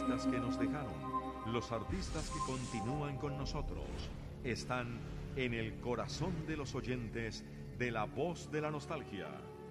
artistas que nos dejaron, los artistas que continúan con nosotros, están en el corazón de los oyentes de La Voz de la Nostalgia.